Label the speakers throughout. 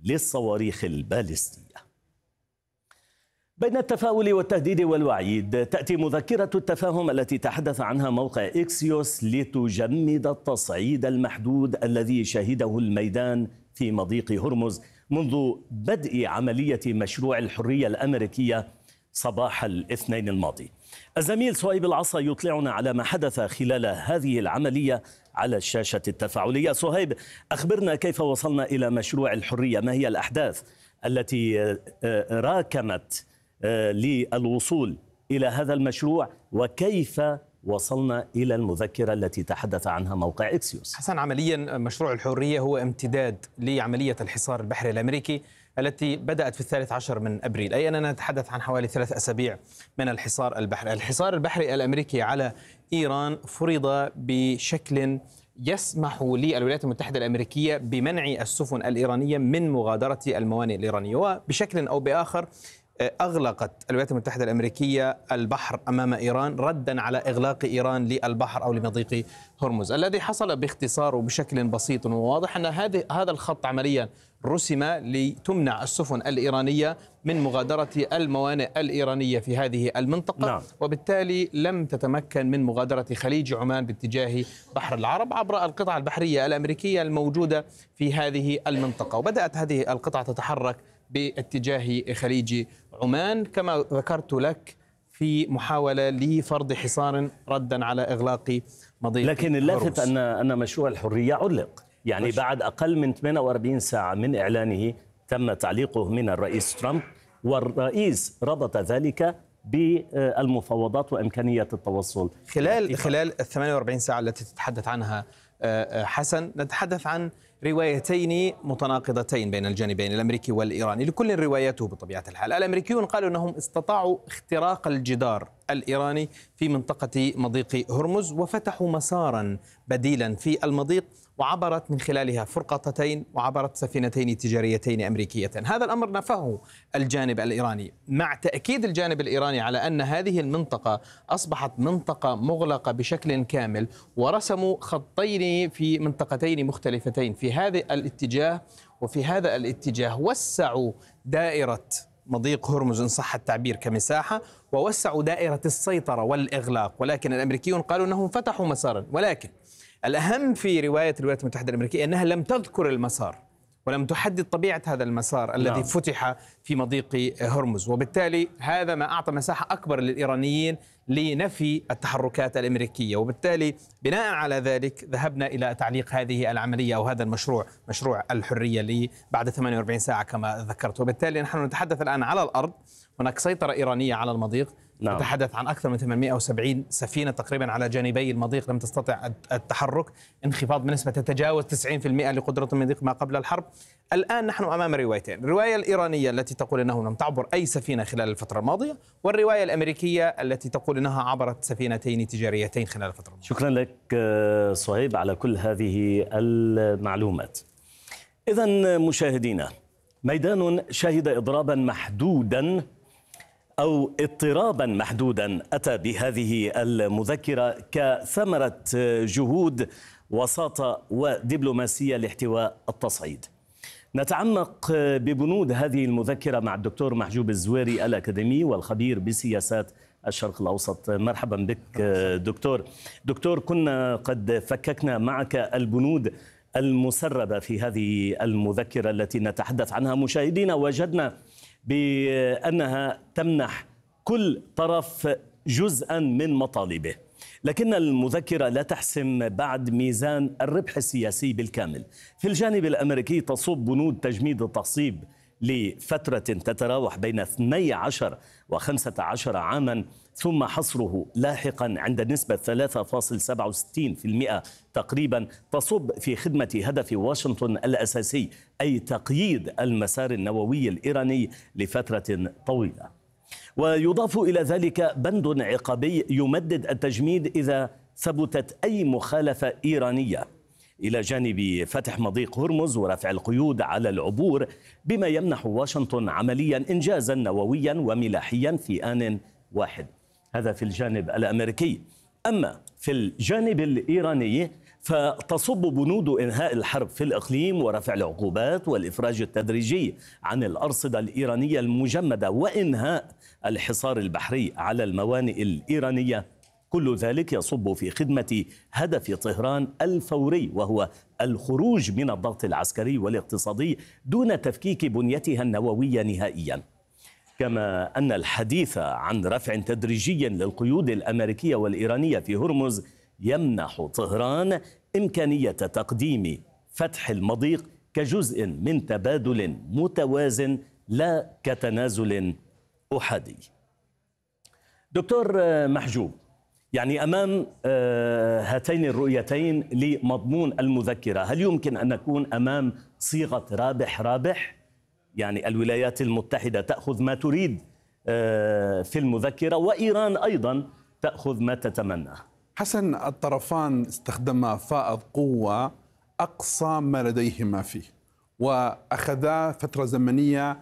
Speaker 1: للصواريخ البالستية. بين التفاؤل والتهديد والوعيد تأتي مذكرة التفاهم التي تحدث عنها موقع إكسيوس لتجمد التصعيد المحدود الذي شهده الميدان في مضيق هرمز منذ بدء عملية مشروع الحرية الأمريكية صباح الاثنين الماضي. الزميل صهيب العصا يطلعنا على ما حدث خلال هذه العملية على الشاشة التفاعلية. صهيب، أخبرنا كيف وصلنا إلى مشروع الحرية، ما هي الأحداث التي راكمت للوصول إلى هذا المشروع، وكيف وصلنا إلى المذكرة التي تحدث عنها موقع إكسيوس؟
Speaker 2: حسن، عمليا مشروع الحرية هو امتداد لعملية الحصار البحري الأمريكي التي بدأت في 13 من أبريل، أي أننا نتحدث عن حوالي 3 أسابيع من الحصار البحري. الحصار البحري الأمريكي على إيران فرض بشكل يسمح للولايات المتحدة الأمريكية بمنع السفن الإيرانية من مغادرة الموانئ الإيرانية، وبشكل أو بآخر أغلقت الولايات المتحدة الأمريكية البحر أمام إيران ردا على إغلاق إيران للبحر أو لمضيق هرمز. الذي حصل باختصار وبشكل بسيط وواضح أن هذا الخط عمليا رسم لتمنع السفن الإيرانية من مغادرة الموانئ الإيرانية في هذه المنطقة. نعم. وبالتالي لم تتمكن من مغادرة خليج عمان باتجاه بحر العرب عبر القطع البحرية الأمريكية الموجودة في هذه المنطقة، وبدأت هذه القطعة تتحرك باتجاه خليج عمان كما ذكرت لك في محاولة لفرض حصار ردا على إغلاق مضيق.
Speaker 1: لكن اللافت أن مشروع الحرية علق، يعني بعد أقل من 48 ساعة من إعلانه تم تعليقه من الرئيس ترامب، والرئيس ربط ذلك بالمفاوضات وإمكانية التوصل.
Speaker 2: خلال 48 ساعة التي تتحدث عنها حسن، نتحدث عن روايتين متناقضتين بين الجانبين الأمريكي والإيراني، لكل روايته بطبيعة الحال. الأمريكيون قالوا أنهم استطاعوا اختراق الجدار الإيراني في منطقة مضيق هرمز وفتحوا مسارا بديلا في المضيق وعبرت من خلالها فرقاطتين وعبرت سفينتين تجاريتين أمريكيتين. هذا الأمر نفاه الجانب الإيراني، مع تأكيد الجانب الإيراني على أن هذه المنطقة أصبحت منطقة مغلقة بشكل كامل، ورسموا خطين في منطقتين مختلفتين في هذا الاتجاه وفي هذا الاتجاه. وسعوا دائرة مضيق هرمز إن صح التعبير كمساحة، ووسعوا دائرة السيطرة والإغلاق، ولكن الأمريكيون قالوا أنهم فتحوا مسارا. ولكن الأهم في رواية الولايات المتحدة الأمريكية أنها لم تذكر المسار ولم تحدد طبيعة هذا المسار الذي فتح في مضيق هرمز، وبالتالي هذا ما أعطى مساحة أكبر للإيرانيين لنفي التحركات الأمريكية. وبالتالي بناء على ذلك ذهبنا إلى تعليق هذه العملية أو هذا المشروع، مشروع الحرية، بعد 48 ساعة كما ذكرت. وبالتالي نحن نتحدث الآن على الأرض، هناك سيطرة إيرانية على المضيق. نعم. نتحدث عن أكثر من 870 سفينة تقريبا على جانبي المضيق لم تستطع التحرك، انخفاض بنسبة تتجاوز 90% لقدرة المضيق ما قبل الحرب. الآن نحن أمام روايتين، الرواية الإيرانية التي تقول أنه لم تعبر أي سفينة خلال الفترة الماضية، والرواية الأمريكية التي تقول أنها عبرت سفينتين تجاريتين خلال الفترة الماضية.
Speaker 1: شكرا لك صهيب على كل هذه المعلومات. إذن مشاهدينا، ميدان شهد إضرابا محدودا أو اضطرابا محدودا أتى بهذه المذكرة كثمرة جهود وساطة ودبلوماسية لاحتواء التصعيد. نتعمق ببنود هذه المذكرة مع الدكتور محجوب الزويري الأكاديمي والخبير بسياسات الشرق الأوسط. مرحبا بك دكتور، كنا قد فككنا معك البنود المسربة في هذه المذكرة التي نتحدث عنها. مشاهدينا، وجدنا بأنها تمنح كل طرف جزءا من مطالبه، لكن المذكرة لا تحسم بعد ميزان الربح السياسي بالكامل. في الجانب الأمريكي تصب بنود تجميد التخصيب لفترة تتراوح بين 12 و15 عاما، ثم حصره لاحقا عند نسبة 3.67% تقريبا، تصب في خدمة هدف واشنطن الأساسي، أي تقييد المسار النووي الإيراني لفترة طويلة. ويضاف إلى ذلك بند عقابي يمدد التجميد إذا ثبتت أي مخالفة إيرانية، إلى جانب فتح مضيق هرمز ورفع القيود على العبور، بما يمنح واشنطن عمليا إنجازا نوويا وملاحيا في آن واحد. هذا في الجانب الأمريكي. أما في الجانب الإيراني فتصب بنود إنهاء الحرب في الإقليم ورفع العقوبات والإفراج التدريجي عن الأرصدة الإيرانية المجمدة وإنهاء الحصار البحري على الموانئ الإيرانية، كل ذلك يصب في خدمة هدف طهران الفوري، وهو الخروج من الضغط العسكري والاقتصادي دون تفكيك بنيتها النووية نهائيا. كما أن الحديث عن رفع تدريجي للقيود الأمريكية والإيرانية في هرمز يمنح طهران إمكانية تقديم فتح المضيق كجزء من تبادل متوازن لا كتنازل أحادي. دكتور محجوب، يعني أمام هاتين الرؤيتين لمضمون المذكرة، هل يمكن أن نكون أمام صيغة رابح رابح؟ يعني الولايات المتحدة تأخذ ما تريد في المذكرة وإيران أيضا تأخذ ما تتمنى.
Speaker 3: حسن، الطرفان استخدما فائض قوة أقصى ما لديهما فيه، وأخذا فترة زمنية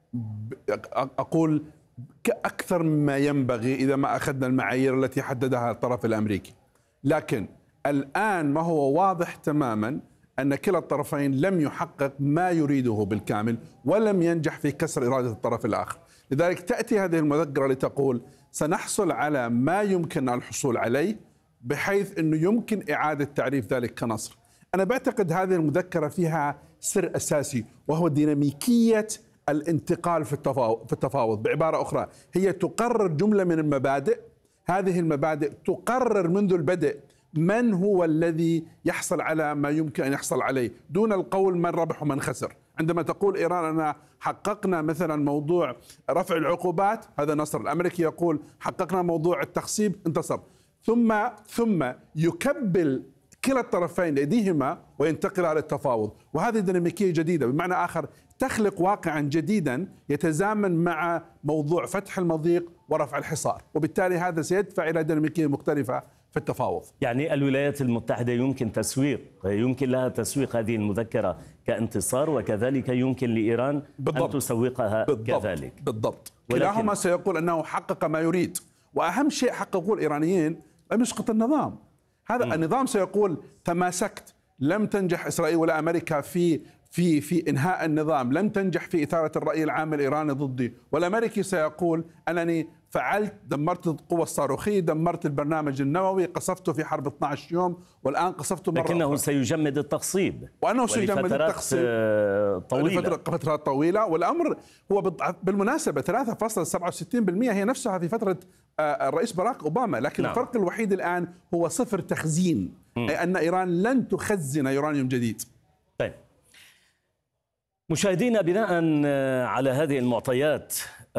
Speaker 3: أقول أكثر مما ينبغي إذا ما أخذنا المعايير التي حددها الطرف الأمريكي. لكن الآن ما هو واضح تماما أن كلا الطرفين لم يحقق ما يريده بالكامل ولم ينجح في كسر إرادة الطرف الآخر. لذلك تأتي هذه المذكرة لتقول سنحصل على ما يمكن الحصول عليه بحيث أنه يمكن إعادة تعريف ذلك كنصر. أنا بعتقد هذه المذكرة فيها سر أساسي، وهو ديناميكية الانتقال في التفاوض. بعبارة أخرى، هي تقرر جملة من المبادئ، هذه المبادئ تقرر منذ البدء من هو الذي يحصل على ما يمكن أن يحصل عليه دون القول من ربح ومن خسر. عندما تقول إيران أننا حققنا مثلا موضوع رفع العقوبات، هذا نصر. الأمريكي يقول حققنا موضوع التخصيب، انتصر. ثم يكبل كلا الطرفين أيديهما وينتقل على التفاوض، وهذه ديناميكية جديدة، بمعنى آخر تخلق واقعا جديدا يتزامن مع موضوع فتح المضيق ورفع الحصار، وبالتالي هذا سيدفع إلى ديناميكية مختلفة في التفاوض.
Speaker 1: يعني الولايات المتحدة يمكن لها تسويق هذه المذكرة كانتصار، وكذلك يمكن لإيران أن تسوقها كذلك.
Speaker 3: بالضبط. كلاهما سيقول أنه حقق ما يريد، وأهم شيء حققوه الإيرانيين لم يسقط النظام. هذا النظام سيقول تماسكت، لم تنجح إسرائيل ولا أمريكا في إنهاء النظام، لم تنجح في إثارة الرأي العام الإيراني ضدي. والأمريكي سيقول أنني فعلت، دمرت القوة الصاروخية، دمرت البرنامج النووي، قصفته في حرب 12 يوم، والآن قصفته مرة
Speaker 1: لكنه
Speaker 3: أخرى.
Speaker 1: سيجمد التخصيب،
Speaker 3: وأنه سيجمد التخصيب فترات طويلة. والأمر هو بالمناسبة 3.67% هي نفسها في فترة الرئيس باراك أوباما، لكن نعم. الفرق الوحيد الآن هو صفر تخزين، أي أن إيران لن تخزن يورانيوم جديد.
Speaker 1: طيب مشاهدينا، بناء على هذه المعطيات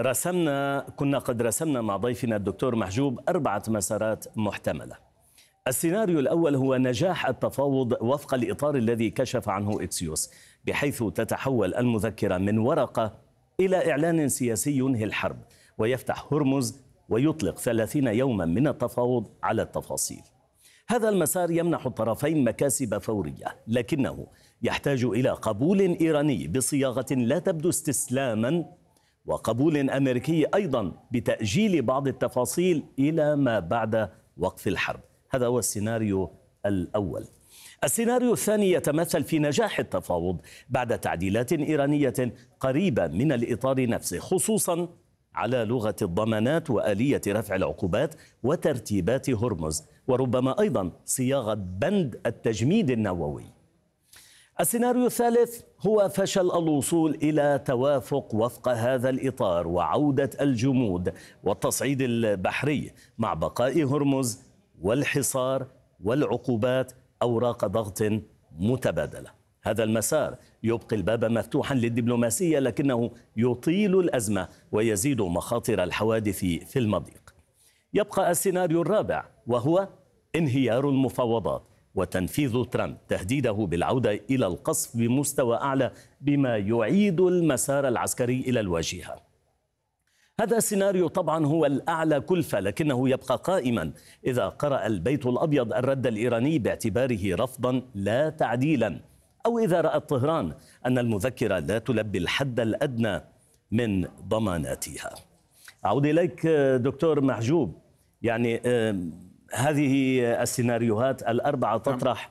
Speaker 1: كنا قد رسمنا مع ضيفنا الدكتور محجوب 4 مسارات محتملة. السيناريو الأول هو نجاح التفاوض وفق الإطار الذي كشف عنه إكسيوس، بحيث تتحول المذكرة من ورقة إلى إعلان سياسي ينهي الحرب ويفتح هرمز ويطلق 30 يوما من التفاوض على التفاصيل. هذا المسار يمنح الطرفين مكاسب فورية، لكنه يحتاج إلى قبول إيراني بصياغة لا تبدو استسلاما، وقبول أمريكي أيضا بتأجيل بعض التفاصيل إلى ما بعد وقف الحرب. هذا هو السيناريو الأول. السيناريو الثاني يتمثل في نجاح التفاوض بعد تعديلات إيرانية قريبة من الإطار نفسه، خصوصا على لغة الضمانات وآلية رفع العقوبات وترتيبات هرمز، وربما أيضا صياغة بند التجميد النووي. السيناريو الثالث هو فشل الوصول إلى توافق وفق هذا الإطار وعودة الجمود والتصعيد البحري مع بقاء هرمز والحصار والعقوبات أوراق ضغط متبادلة. هذا المسار يبقي الباب مفتوحا للدبلوماسية، لكنه يطيل الأزمة ويزيد مخاطر الحوادث في المضيق. يبقى السيناريو الرابع، وهو انهيار المفاوضات وتنفيذ ترامب تهديده بالعودة إلى القصف بمستوى أعلى، بما يعيد المسار العسكري إلى الواجهة. هذا السيناريو طبعا هو الأعلى كلفة، لكنه يبقى قائما إذا قرأ البيت الأبيض الرد الإيراني باعتباره رفضا لا تعديلا، أو إذا رأت طهران أن المذكرة لا تلبي الحد الأدنى من ضماناتها. أعود إليك دكتور محجوب، يعني هذه السيناريوهات الأربعة تطرح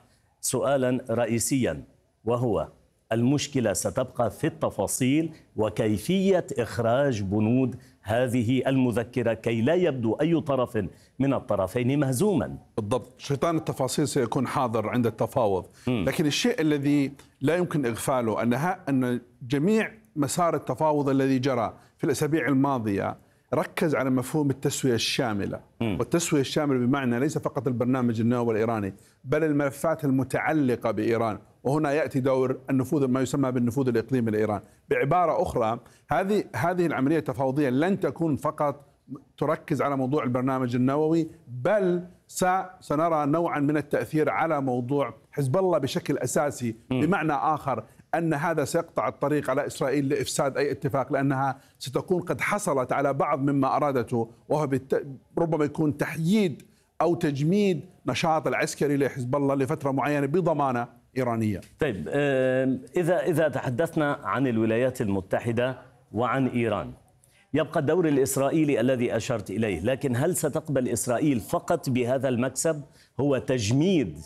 Speaker 1: سؤالا رئيسيا، وهو المشكلة ستبقى في التفاصيل وكيفية إخراج بنود هذه المذكرة كي لا يبدو أي طرف من الطرفين مهزوما.
Speaker 3: بالضبط، شيطان التفاصيل سيكون حاضر عند التفاوض. لكن الشيء الذي لا يمكن إغفاله أن جميع مسار التفاوض الذي جرى في الأسابيع الماضية ركز على مفهوم التسوية الشاملة. والتسوية الشاملة بمعنى ليس فقط البرنامج النووي الإيراني بل الملفات المتعلقة بإيران، وهنا يأتي دور النفوذ ما يسمى بالنفوذ الإقليمي لإيران. بعبارة أخرى، هذه العملية التفاوضية لن تكون فقط تركز على موضوع البرنامج النووي، بل سنرى نوعا من التأثير على موضوع حزب الله بشكل أساسي. بمعنى آخر أن هذا سيقطع الطريق على إسرائيل لإفساد أي اتفاق، لأنها ستكون قد حصلت على بعض مما أرادته، وهو ربما يكون تحييد أو تجميد نشاط العسكري لحزب الله لفترة معينة بضمانة إيرانية.
Speaker 1: طيب، إذا تحدثنا عن الولايات المتحدة وعن إيران، يبقى الدور الإسرائيلي الذي أشرت إليه، لكن هل ستقبل إسرائيل فقط بهذا المكسب هو تجميد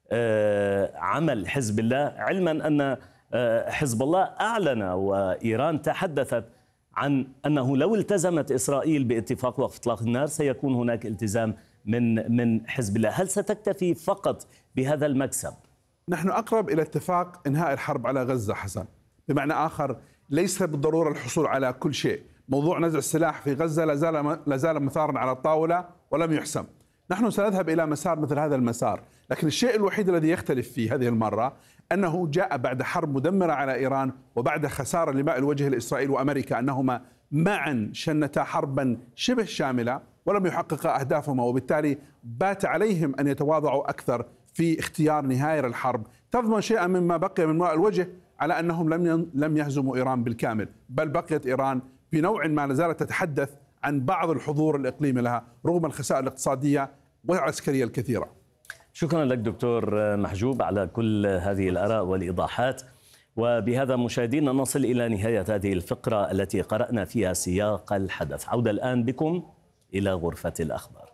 Speaker 1: عمل حزب الله، علما أن حزب الله أعلن وإيران تحدثت عن أنه لو التزمت إسرائيل باتفاق وقف إطلاق النار سيكون هناك التزام من حزب الله؟ هل ستكتفي فقط بهذا المكسب؟
Speaker 3: نحن أقرب إلى اتفاق إنهاء الحرب على غزة حسن. بمعنى آخر، ليس بالضرورة الحصول على كل شيء. موضوع نزع السلاح في غزة لازال مثارا على الطاولة ولم يحسم. نحن سنذهب إلى مسار مثل هذا المسار، لكن الشيء الوحيد الذي يختلف فيه هذه المرة أنه جاء بعد حرب مدمرة على إيران وبعد خسارة لماء الوجه لإسرائيل وأمريكا، أنهما معا شنتا حربا شبه شاملة ولم يحققا أهدافهما، وبالتالي بات عليهم أن يتواضعوا أكثر في اختيار نهاية الحرب تضمن شيئا مما بقي من ماء الوجه، على أنهم لم يهزموا إيران بالكامل، بل بقيت إيران بنوع ما لازالت تتحدث عن بعض الحضور الإقليمي لها رغم الخسائر الاقتصادية والعسكرية الكثيرة.
Speaker 1: شكرا لك دكتور محجوب على كل هذه الآراء والإيضاحات. وبهذا مشاهدينا نصل إلى نهاية هذه الفقرة التي قرأنا فيها سياق الحدث. عودة الآن بكم إلى غرفة الأخبار.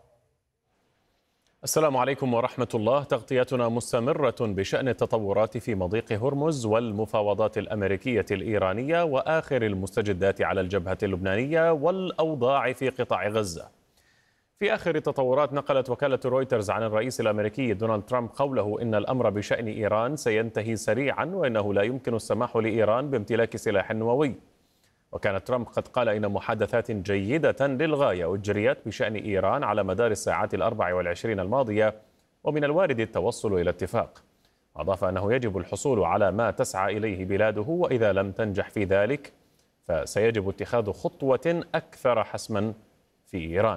Speaker 4: السلام عليكم ورحمة الله. تغطيتنا مستمرة بشأن التطورات في مضيق هرمز والمفاوضات الأمريكية الإيرانية وآخر المستجدات على الجبهة اللبنانية والأوضاع في قطاع غزة. في آخر التطورات، نقلت وكالة رويترز عن الرئيس الأمريكي دونالد ترامب قوله إن الأمر بشأن إيران سينتهي سريعا وإنه لا يمكن السماح لإيران بامتلاك سلاح نووي. وكان ترامب قد قال إن محادثات جيدة للغاية أجريت بشأن إيران على مدار الساعات 24 الماضية، ومن الوارد التوصل إلى اتفاق. أضاف أنه يجب الحصول على ما تسعى إليه بلاده، وإذا لم تنجح في ذلك فسيجب اتخاذ خطوة أكثر حسما في إيران.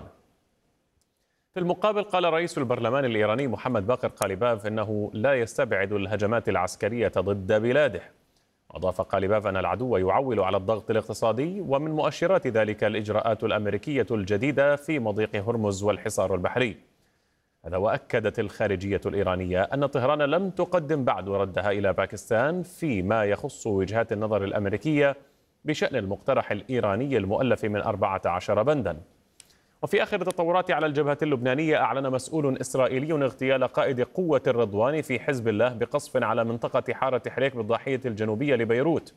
Speaker 4: في المقابل، قال رئيس البرلمان الإيراني محمد باقر قاليباف إنه لا يستبعد الهجمات العسكرية ضد بلاده. أضاف قاليباف أن العدو يعول على الضغط الاقتصادي، ومن مؤشرات ذلك الإجراءات الأمريكية الجديدة في مضيق هرمز والحصار البحري. هذا وأكدت الخارجية الإيرانية أن طهران لم تقدم بعد ردها إلى باكستان فيما يخص وجهات النظر الأمريكية بشأن المقترح الإيراني المؤلف من 14 بندا. وفي آخر التطورات على الجبهة اللبنانية، أعلن مسؤول إسرائيلي اغتيال قائد قوة الرضوان في حزب الله بقصف على منطقة حارة حريك بالضاحية الجنوبية لبيروت.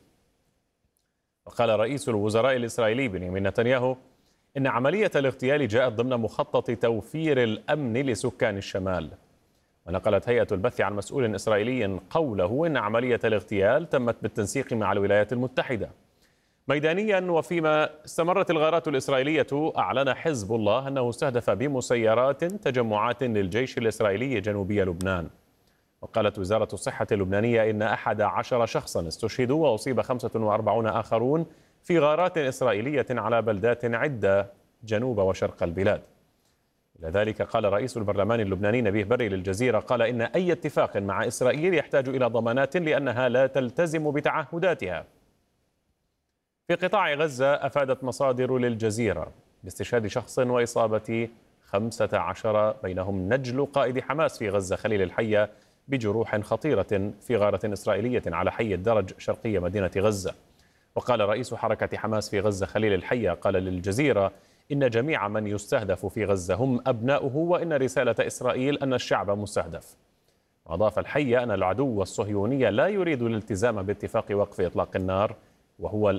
Speaker 4: وقال رئيس الوزراء الإسرائيلي بنيامين نتنياهو إن عملية الاغتيال جاءت ضمن مخطط توفير الأمن لسكان الشمال. ونقلت هيئة البث عن مسؤول إسرائيلي قوله إن عملية الاغتيال تمت بالتنسيق مع الولايات المتحدة. ميدانيا، وفيما استمرت الغارات الإسرائيلية، أعلن حزب الله أنه استهدف بمسيرات تجمعات للجيش الإسرائيلي جنوبي لبنان. وقالت وزارة الصحة اللبنانية إن 11 شخصا استشهدوا وأصيب 45 آخرون في غارات إسرائيلية على بلدات عدة جنوب وشرق البلاد. إلى ذلك، قال رئيس البرلمان اللبناني نبيه بري للجزيرة قال إن أي اتفاق مع إسرائيل يحتاج إلى ضمانات لأنها لا تلتزم بتعهداتها. في قطاع غزة، أفادت مصادر للجزيرة باستشهاد شخص وإصابة 15 بينهم نجل قائد حماس في غزة خليل الحية بجروح خطيرة في غارة إسرائيلية على حي الدرج شرقي مدينة غزة. وقال رئيس حركة حماس في غزة خليل الحية قال للجزيرة إن جميع من يستهدف في غزة هم أبناؤه، وإن رسالة إسرائيل أن الشعب مستهدف. أضاف الحي أن العدو الصهيوني لا يريد الالتزام باتفاق وقف إطلاق النار، وهو